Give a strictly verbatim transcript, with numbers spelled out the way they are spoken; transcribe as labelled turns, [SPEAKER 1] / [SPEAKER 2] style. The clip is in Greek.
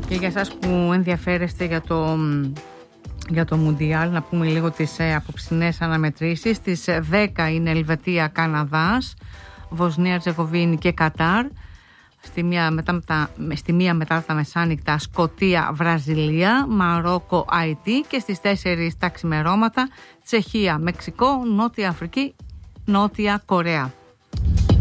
[SPEAKER 1] Και για εσάς που ενδιαφέρεστε για το, για το Μουντιάλ, να πούμε λίγο τις ε, απόψινές αναμετρήσεις. Στις δέκα είναι Ελβετία, Καναδάς, Βοσνία, Ερζεγοβίνη και Κατάρ. Στη μία μετά, τα, στη μία μετά τα μεσάνυχτα Σκωτία, Βραζιλία, Μαρόκο, Αϊτή και στις τέσσερις τα ξημερώματα Τσεχία, Μεξικό, Νότια Αφρική, Νότια Κορέα.